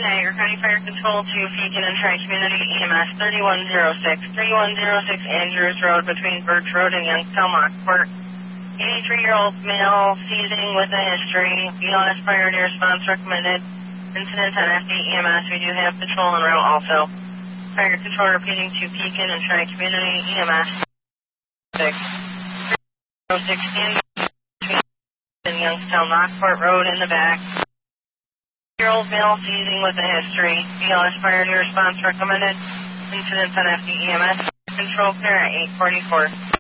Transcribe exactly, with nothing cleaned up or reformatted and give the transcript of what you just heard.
Niagara County Fire Control to Pekin and Tri-Community E M S thirty-one oh six, thirty-one oh six Andrews Road between Birch Road and Youngstown Lockport. eighty-three-year-old male seizing with a history. B L S priority response recommended. Incident on F D E M S. We do have patrol en route also. Fire Control repeating to Pekin and Tri-Community E M S six oh six between Youngstown Lockport Road in the back. Year-old male seizing with a history. B L S priority response recommended. Incidents on F D E M S. Control clear at eight forty-four.